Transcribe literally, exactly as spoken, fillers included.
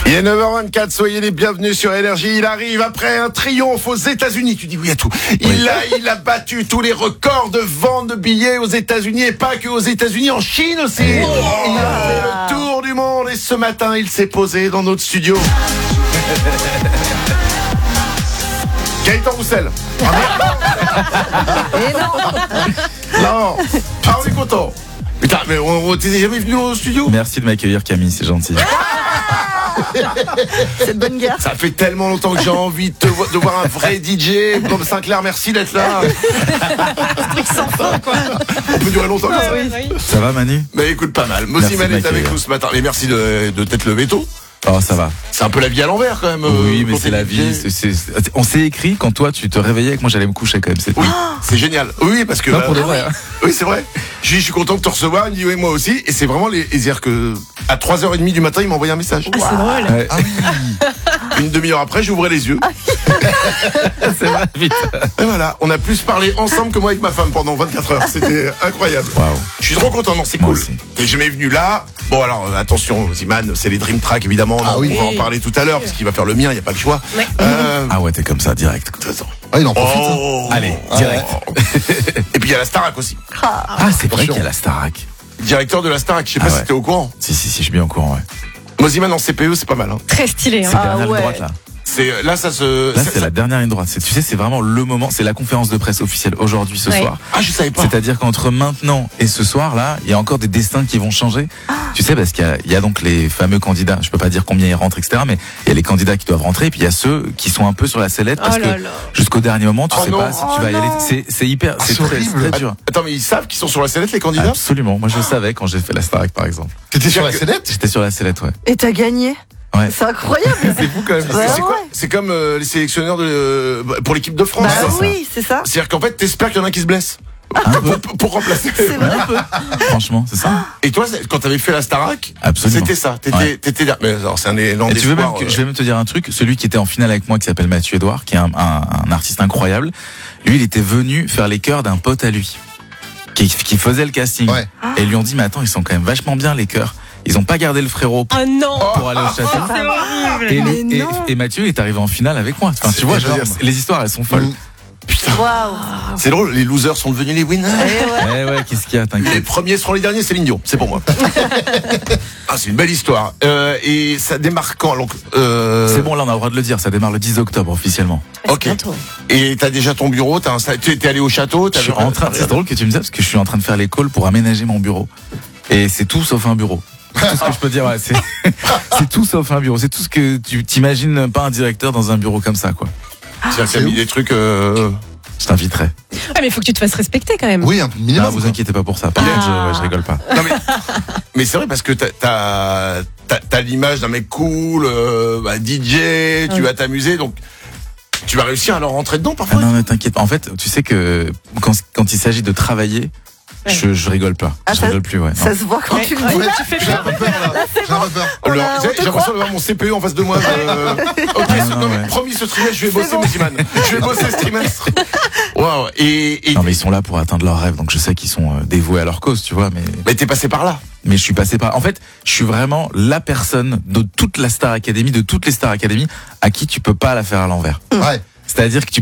Il est neuf heures vingt-quatre, soyez les bienvenus sur Énergie. Il arrive après un triomphe aux États-Unis. Tu dis oui à tout. Il oui. a, il a battu tous les records de vente de billets aux États-Unis et pas que aux États-Unis, en Chine aussi. Oh. Il a fait le tour du monde et ce matin, il s'est posé dans notre studio. Gaëtan Roussel. Et non. Non. Ah, on est content. Putain, mais on, on t'es jamais venu au studio? Merci de m'accueillir, Camille, c'est gentil. C'est de bonne guerre. Ça fait tellement longtemps que j'ai envie de, te vo- de voir un vrai D J comme Sinclair. Merci d'être là. Un truc sans fin, quoi. On peut durer longtemps comme ça. Oui. Ça va, Manu? Bah écoute, pas mal. Mossiman est avec nous ce matin. Mais merci de, de t'être levé tôt. Oh, ça va. C'est un peu la vie à l'envers quand même. Oui, euh, mais c'est la vie. C'est, c'est, c'est... On s'est écrit quand toi tu te réveillais et que moi j'allais me coucher quand même. C'est oui, c'est génial. Oui, parce que. Non, bah, pour de vrai. Hein. Oui, c'est vrai. Je, je suis content de te recevoir. Il me dit oui, moi aussi. Et c'est vraiment les. C'est-à-dire que à trois heures trente du matin, il m'a envoyé un message. Ah, c'est drôle. Ouais. Ah oui. Une demi-heure après, j'ouvrais les yeux. C'est vrai, vite. Et voilà, on a plus parlé ensemble que moi avec ma femme pendant vingt-quatre heures. C'était incroyable. Waouh. Je suis trop content, non, c'est Moi cool. aussi. T'es jamais venu là. Bon, alors, attention, Ziman, c'est les Dream Track, évidemment. Ah on oui. va en parler tout à l'heure, parce qu'il va faire le mien, il n'y a pas le choix. Ouais. Euh, Ah ouais, t'es comme ça, direct. attends. Ah, il en profite. hein. Oh. Allez, direct. Et puis il y a la Starac aussi. Ah, c'est vrai Attention. qu'il y a la Starac. Directeur de la Starac, je sais pas Ah si ouais. t'es au courant. Si, si, si, je suis bien au courant, ouais. Moziman en C P E, c'est pas mal. Hein. Très stylé. C'est Hein. la dernière ouais. ligne droite, là. C'est, là, ça se. Là, ça- c'est ça- la dernière ligne droite. C'est, tu sais, c'est vraiment le moment. C'est la conférence de presse officielle aujourd'hui, ce Ouais. soir. Ah, je savais pas. C'est-à-dire qu'entre maintenant et ce soir, là, il y a encore des destins qui vont changer. Tu sais, parce qu'il y a, il y a donc les fameux candidats. Je peux pas dire combien ils rentrent, et cetera. Mais il y a les candidats qui doivent rentrer. Et puis il y a ceux qui sont un peu sur la sellette parce Oh là que là. jusqu'au dernier moment, tu Oh sais non. pas si tu Oh vas y aller. non. C'est, c'est hyper, Ah, c'est c'est très, horrible. c'est très dur. Attends, mais ils savent qu'ils sont sur la sellette, les candidats? Absolument. Moi, je le savais quand j'ai fait la Starac, par exemple. T'étais sur la C'est-à-dire sellette? J'étais sur la sellette, ouais. Et t'as gagné. Ouais. C'est incroyable. C'est fou quand même. C'est, Ouais, c'est quoi ouais. C'est comme euh, les sélectionneurs de, euh, pour l'équipe de France. Bah ça. oui, c'est ça. C'est-à-dire qu'en fait, t'espères qu'il y en a un qui se blesse. Un peu. Pour, pour remplacer. C'est vrai. Un peu. Franchement, c'est ça. Et toi, c'est- quand t'avais fait la Starac, Absolument. c'était ça. T'étais, Ouais. t'étais là. Mais alors, c'est un élan Et tu veux même d'espoir. que, euh. je vais même te dire un truc. Celui qui était en finale avec moi, qui s'appelle Mathieu Edouard, qui est un, un, un artiste incroyable. Lui, il était venu faire les chœurs d'un pote à lui, qui, qui faisait le casting. Ouais. Et ils lui ont dit, mais attends, ils sont quand même vachement bien les chœurs. Ils ont pas gardé le frérot Oh non. pour aller au château. C'est horrible. Et, Mais et, non. et Mathieu est arrivé en finale avec moi. Enfin, C'est tu vois, je veux énorme. dire, les histoires, elles sont folles. Mmh. Putain. Waouh. C'est drôle, les losers sont devenus les winners. Eh ouais. Ouais, ouais, qu'est-ce qu'il y a, Les t'inquiète. premiers seront les derniers, c'est Dion, c'est pour moi. Ah, c'est une belle histoire. Euh, et ça démarre quand donc, euh... C'est bon, là, on a le droit de le dire. Ça démarre le dix octobre, officiellement. Ok. Bientôt. Et t'as déjà ton bureau, t'as installé, tu es allé au château, Je t'as suis en train, c'est drôle que tu me dises parce que je suis en train de faire les calls pour aménager mon bureau. Et c'est tout sauf un bureau. C'est tout ce que je peux dire, ouais, c'est, c'est tout sauf un bureau. C'est tout ce que tu t'imagines pas un directeur dans un bureau comme ça, quoi. C'est t'as mis des trucs. Euh... Je t'inviterai. Ouais, mais il faut que tu te fasses respecter quand même. Oui, un minimum. Non, vous quoi. inquiétez pas pour ça. Par Ah. contre, je, ouais, je rigole pas. Non mais, mais c'est vrai parce que t'as t'as, t'as, t'as l'image d'un mec cool, euh, bah, D J, tu Ouais. vas t'amuser, donc tu vas réussir à leur rentrer dedans Ah parfois. non, mais t'inquiète pas. En fait, tu sais que quand, quand il s'agit de travailler, Ouais. je, je rigole pas. Ah, je ça- rigole plus, ouais. non. Ça se voit quand Ouais, tu le ouais, dis. Ouais, Tu fais j'ai bien. un peu peur là. Là, c'est J'ai un bon. peu peur. On Alors, a- tu sais, on te j'ai l'impression croit. d'avoir mon C P E en face de moi. Je... Ok, Non, ce- non, non, mais ouais. promis ce trimestre, je vais bosser, bon. Moziman. Je vais bosser ce trimestre. Waouh. Et, et Non, mais ils sont là pour atteindre leurs rêves, donc je sais qu'ils sont euh, dévoués à leur cause, tu vois, mais, mais t'es passé par là. mais je suis passé par, en fait, je suis vraiment la personne de toute la Star Academy, de toutes les Star Academy, à qui tu peux pas la faire à l'envers. Ouais. C'est-à-dire que tu